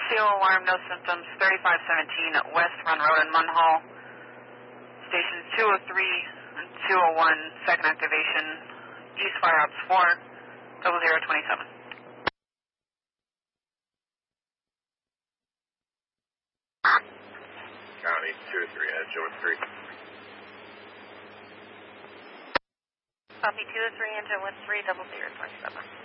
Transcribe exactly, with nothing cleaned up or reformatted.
C O alarm, no symptoms, thirty-five seventeen West Run Road in Munhall. Stations two oh three and two oh one, second activation, East Fire Ops four, double zero twenty-seven. County two oh three, engine with three. Copy two oh three, engine with three, double zero twenty-seven.